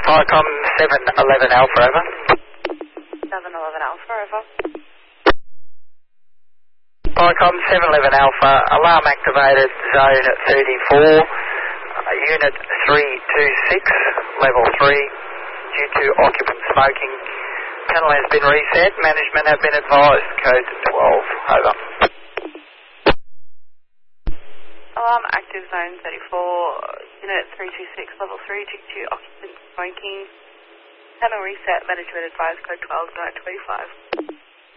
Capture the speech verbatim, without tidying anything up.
Viacom seven eleven Alpha, over. seven eleven Alpha, over. Viacom seven eleven Alpha, alarm activated, zone thirty-four, uh, unit three two six, level three, due to occupant smoking. Panel has been reset, management have been advised, code twelve, over. Alarm active, zone thirty-four, unit three two six, level three, due to occupant smoking. Panel reset, management advised, code twelve, nine twenty-five.